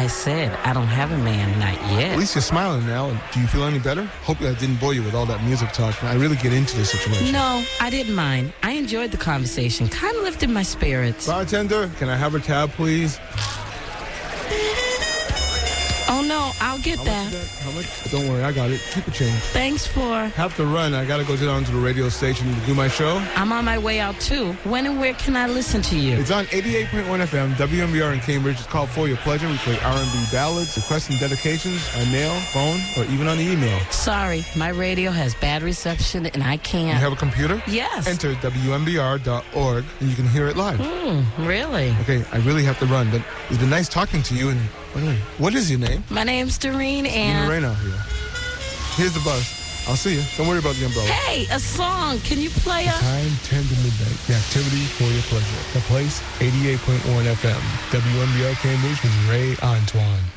I said I don't have a man, not yet. At least you're smiling now. And do you feel any better? Hope I didn't bore you with all that music talk. I really get into this situation. No, I didn't mind. I enjoyed the conversation. Kind of lifted my spirits. Bartender, can I have a tab, please? Oh, no, I'll get that. How much? Don't worry, I got it. Keep it change. Thanks for... Have to run. I got to go down to the radio station to do my show. I'm on my way out, too. When and where can I listen to you? It's on 88.1 FM, WMBR in Cambridge. It's called For Your Pleasure. We play R&B ballads, requests and dedications, by mail, phone, or even on the email. Sorry, my radio has bad reception and I can't... You have a computer? Yes. Enter WMBR.org and you can hear it live. Really? Okay, I really have to run, but it's been nice talking to you. And what is your name? My name's Doreen and... Rain out here. Here's the bus. I'll see you. Don't worry about the umbrella. Hey, a song. Can you play a... Time 10 to midnight. The activity For Your Pleasure. The place, 88.1 FM. WMBR Cambridge with Ray Antoine.